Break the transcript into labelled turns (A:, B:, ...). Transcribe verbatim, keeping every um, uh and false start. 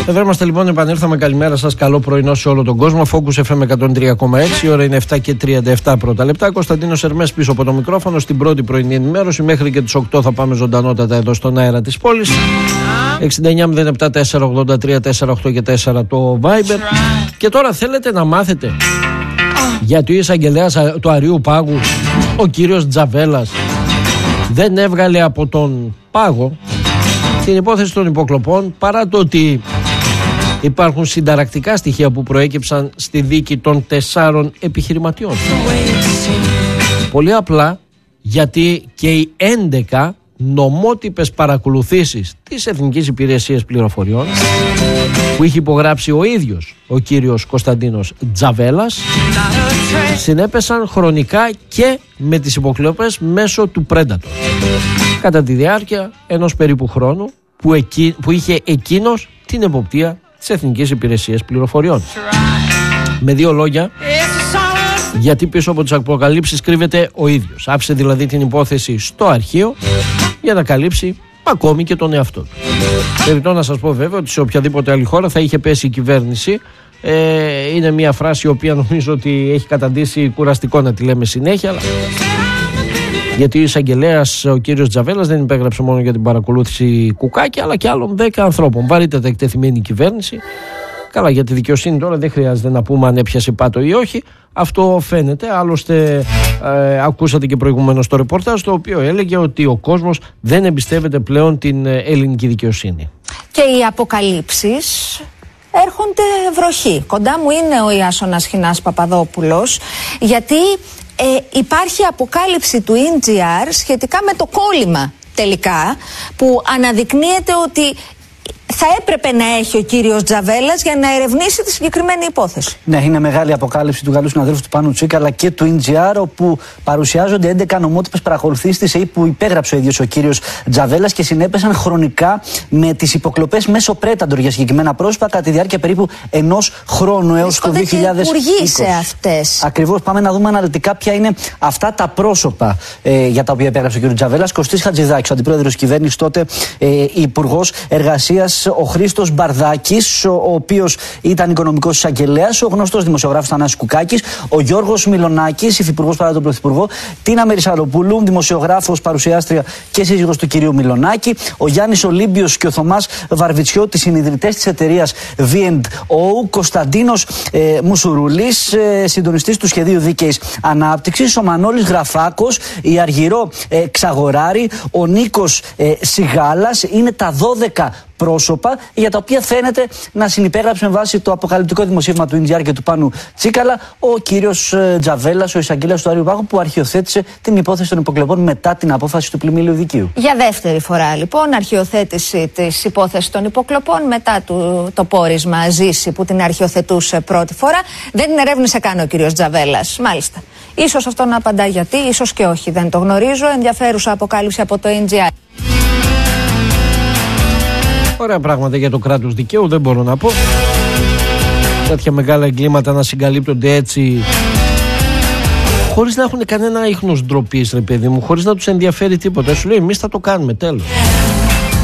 A: Εδώ είμαστε λοιπόν, επανήλθαμε. Καλημέρα σας, καλό πρωινό σε όλο τον κόσμο. Focus εφ εμ εκατόν τρία κόμμα έξι, η ώρα είναι επτά και τριάντα επτά πρώτα λεπτά. Κωνσταντίνος Ερμές πίσω από το μικρόφωνο στην πρώτη πρωινή ενημέρωση. Μέχρι και τις οκτώ θα πάμε ζωντανότατα εδώ στον αέρα της πόλης. εξήντα εννιά μηδέν επτά τέσσερα ογδόντα τρία τέσσερα οκτώ και τέσσερα το Viber. Και τώρα θέλετε να μάθετε γιατί ο εισαγγελέας του Αριού Πάγου, ο κύριος Τζαβέλας, δεν έβγαλε από τον πάγο την υπόθεση των υποκλοπών, παρά το ότι υπάρχουν συνταρακτικά στοιχεία που προέκυψαν στη δίκη των τεσσάρων επιχειρηματιών. Πολύ απλά γιατί και οι έντεκα νομότυπες παρακολουθήσεις της Εθνικής Υπηρεσίας Πληροφοριών που είχε υπογράψει ο ίδιος ο κύριος Κωνσταντίνος Τζαβέλας συνέπεσαν χρονικά και με τις υποκλοπές μέσω του Predator κατά τη διάρκεια ενός περίπου χρόνου που, εκεί, που είχε εκείνος την εποπτεία της Εθνικής Υπηρεσίας Πληροφοριών. Με δύο λόγια, γιατί πίσω από τις αποκαλύψεις κρύβεται ο ίδιος. Άφησε δηλαδή την υπόθεση στο αρχείο για να καλύψει ακόμη και τον εαυτό του. Περιττό να σας πω βέβαια ότι σε οποιαδήποτε άλλη χώρα θα είχε πέσει η κυβέρνηση. Ε, είναι μια φράση η οποία νομίζω ότι έχει καταντήσει κουραστικό να τη λέμε συνέχεια, αλλά... γιατί ο εισαγγελέας ο κύριος Τζαβέλας δεν υπέγραψε μόνο για την παρακολούθηση Κουκάκη, αλλά και άλλων δέκα ανθρώπων. Βαρύτατα εκτεθειμένη η κυβέρνηση. Καλά, για τη δικαιοσύνη τώρα δεν χρειάζεται να πούμε αν έπιασε πάτο ή όχι. Αυτό φαίνεται. Άλλωστε, ε, ακούσατε και προηγουμένως το ρεπορτάζ, το οποίο έλεγε ότι ο κόσμος δεν εμπιστεύεται πλέον την ελληνική δικαιοσύνη. Και οι αποκαλύψεις έρχονται βροχή. Κοντά μου είναι ο Ιάσονας Χινάς Παπαδόπουλος, γιατί ε, υπάρχει αποκάλυψη του ι τζι αρ σχετικά με το κόλλημα τελικά, που αναδεικνύεται ότι θα έπρεπε να έχει ο κύριος Τζαβέλας για να ερευνήσει τη συγκεκριμένη υπόθεση. Ναι, είναι μεγάλη αποκάλυψη του Γαλλού συναδέλφου του Πάνου Τσίκα αλλά και του ι τζι αρ, όπου παρουσιάζονται έντεκα νομότυπες παρακολουθήσεις της ΕΕΠ που υπέγραψε ο ίδιος ο κύριος Τζαβέλας και συνέπεσαν χρονικά με τις υποκλοπές μέσω Predator για συγκεκριμένα πρόσωπα κατά τη διάρκεια περίπου ενός χρόνου έως το δύο χιλιάδες είκοσι. Αυτές. Ακριβώς, πάμε να δούμε αναλυτικά ποια είναι αυτά τα πρόσωπα ε, για τα οποία υπέγραψε ο κύριος Τζαβέλας. Κωστής Χατζηδάκης, ο αντιπρόεδρος της κυβέρνησης τότε, ε, υπουργός εργασίας. Ο Χρήστος Μπαρδάκης, ο, ο οποίος ήταν οικονομικός εισαγγελέας, ο γνωστός δημοσιογράφος Θανάσης Κουκάκης, ο Γιώργος Μιλονάκης, υφυπουργός παρά τον Πρωθυπουργό, Τίνα Μερισαλοπούλου, δημοσιογράφος, παρουσιάστρια και σύζυγος του κυρίου Μιλονάκη, ο Γιάννης Ολύμπιος και ο Θωμάς Βαρβιτσιώτης, συνειδητές της εταιρείας βι εντ ο, Κωνσταντίνος ε, Μουσουρουλής, ε, συντονιστής του Σχεδίου Δίκαιης Ανάπτυξης, ο Μανώλης Γραφάκος, η Αργυρό ε, Ξαγοράρη, ο Νίκος ε, Σιγάλας. Είναι τα δώδεκα πρόσωπα για τα οποία φαίνεται να συνυπέγραψε με βάση το αποκαλυπτικό δημοσίευμα του ι τζι αρ και του Πάνου Τσίκαλα ο κύριος Τζαβέλας, ο εισαγγελέας του Αριού Πάγου, που αρχιοθέτησε την υπόθεση των υποκλοπών μετά την απόφαση του πλημμύλιου δικείου. Για δεύτερη φορά λοιπόν αρχιοθέτηση της υπόθεσης των υποκλοπών μετά το, το πόρισμα Ζήση που την αρχιοθετούσε πρώτη φορά. Δεν την ερεύνησε καν ο κύριος Τζαβέλας. Μάλιστα. Ίσως αυτό να απαντά γιατί, ίσως και όχι. Δεν το γνωρίζω. Ενδιαφέρουσα αποκάλυψη από το ι τζι αρ. Ωραία πράγματα για το κράτος δικαίου, δεν μπορώ να πω. Τέτοια μεγάλα εγκλήματα να συγκαλύπτονται έτσι, χωρίς να έχουν κανένα ίχνος ντροπής, ρε παιδί μου, χωρίς να τους ενδιαφέρει τίποτα. Σου λέει, εμείς θα το κάνουμε, τέλος.